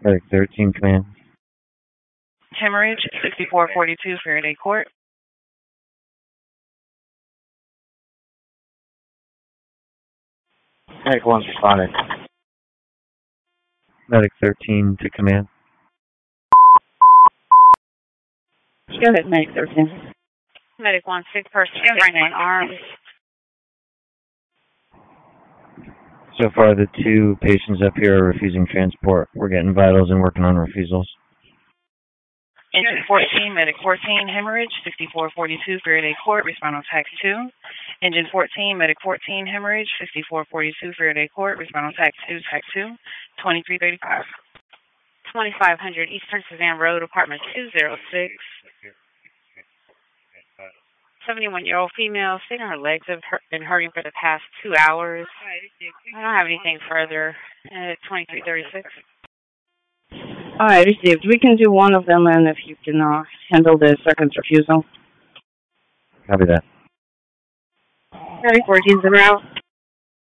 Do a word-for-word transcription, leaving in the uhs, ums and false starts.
Medic thirteen, command. Hemorrhage, sixty-four forty-two, Faraday Court. Medic one's responding. Medic thirteen to command. Go ahead, Medic thirteen. Medic one, sick person, sprained one arm. So far, the two patients up here are refusing transport. We're getting vitals and working on refusals. Engine fourteen, Medic fourteen, hemorrhage, sixty-four forty-two, Faraday Court, respond on tax two. Engine fourteen, Medic fourteen, hemorrhage, sixty-four forty-two, Faraday Court, respond on tax two, tax two, twenty-three thirty-five. twenty-five hundred Eastern Suzanne Road, apartment two oh six. seventy-one-year-old female, sitting her legs have been hurting for the past two hours. I don't have anything further. Uh, twenty-three thirty-six. All right, received. We can do one of them, and if you can uh, handle the second refusal. Copy that. Medic fourteen's en route.